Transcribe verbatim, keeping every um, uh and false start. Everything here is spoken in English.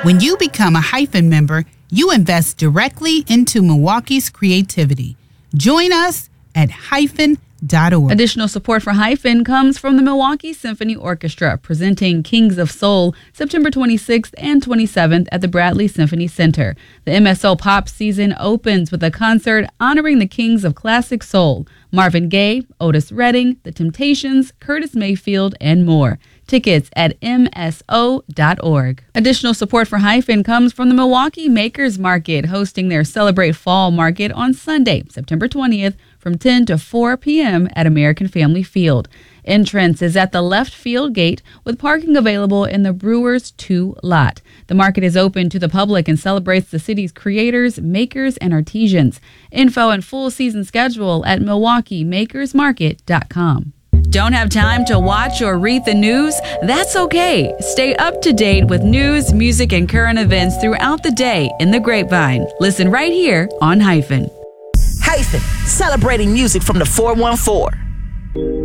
When you become a Hyphen member, you invest directly into Milwaukee's creativity. Join us at hyphen dot org. Additional support for Hyphen comes from the Milwaukee Symphony Orchestra, presenting Kings of Soul September twenty-sixth and twenty-seventh at the Bradley Symphony Center. The M S O Pop season opens with a concert honoring the kings of classic soul: Marvin Gaye, Otis Redding, The Temptations, Curtis Mayfield, and more. Tickets at M S O dot org. Additional support for Hyphen comes from the Milwaukee Makers Market, hosting their Celebrate Fall Market on Sunday, September twentieth, from ten to four p.m. at American Family Field. Entrance is at the left field gate, with parking available in the Brewers two lot. The market is open to the public and celebrates the city's creators, makers, and artisans. Info and full season schedule at milwaukee makers market dot com. Don't have time to watch or read the news? That's okay. Stay up to date with news, music, and current events throughout the day in the Grapevine. Listen right here on Hyphen. Hyphen, celebrating music from the four one four.